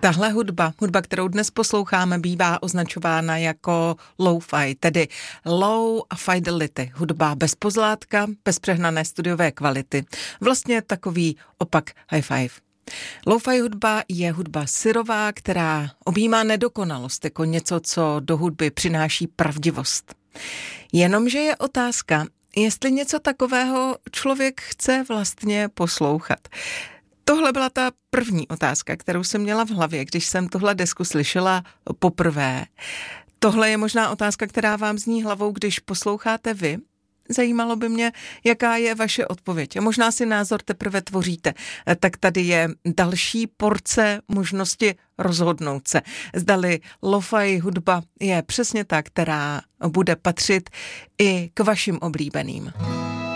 Tahle hudba, kterou dnes posloucháme, bývá označována jako lo-fi, tedy low fidelity, hudba bez pozlátka, bez přehnané studiové kvality. Vlastně takový opak high five. Lo-fi hudba je hudba syrová, která objímá nedokonalost jako něco, co do hudby přináší pravdivost. Jenomže je otázka, jestli něco takového člověk chce vlastně poslouchat. Tohle byla ta první otázka, kterou jsem měla v hlavě, když jsem tuhle desku slyšela poprvé. Tohle je možná otázka, která vám zní hlavou, když posloucháte vy. Zajímalo by mě, jaká je vaše odpověď. A možná si názor teprve tvoříte. Tak tady je další porce možnosti rozhodnout se. Zdali lo-fi hudba je přesně ta, která bude patřit i k vašim oblíbeným.